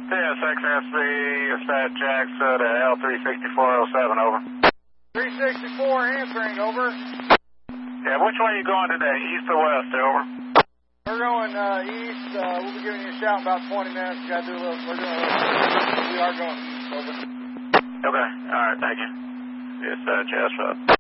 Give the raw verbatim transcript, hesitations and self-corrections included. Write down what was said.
Yes, X S B, dispatch Jackson to L three sixty-four oh seven, over. three sixty-four answering, over. Yeah, which way are you going today, east or west, over? We're going uh, east. Uh, we'll be giving you a shout in about twenty minutes. We got to do a little, we're doing a little, we are going east, over. Okay, all right, thank you. Dispatch, yes,